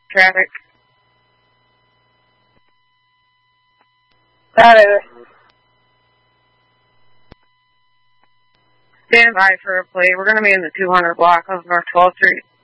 traffic. Got it. Stand by for a plate. We're going to be in the 200 block of North 12th Street.